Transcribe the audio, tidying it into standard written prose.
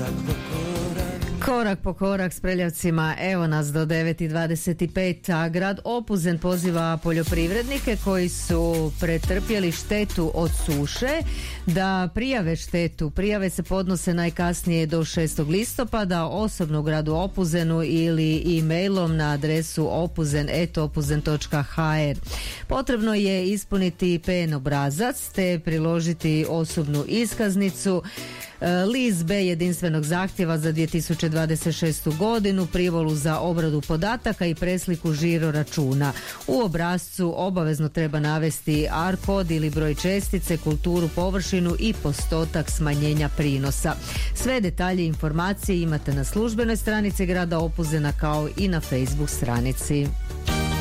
Korak po korak s Preljavcima, evo nas do 9:25, a grad Opuzen poziva poljoprivrednike koji su pretrpjeli štetu od suše da prijave štetu. Prijave se podnose najkasnije do 6. listopada osobno u gradu Opuzenu ili e-mailom na adresu opuzen@opuzen.hr. Potrebno je ispuniti PN obrazac te priložiti osobnu iskaznicu, list B jedinstvenog zahtjeva za 2026. godinu, privolu za obradu podataka i presliku žiro računa. U obrascu obavezno treba navesti AR kod ili broj čestice, kulturu, površinu i postotak smanjenja prinosa. Sve detalje i informacije imate na službenoj stranici grada Opuzena kao i na Facebook stranici.